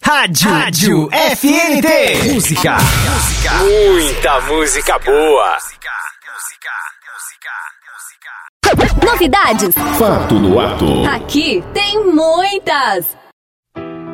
Rádio FNT. Música. Muita música boa. Novidades. Fato no ato. Aqui tem muitas.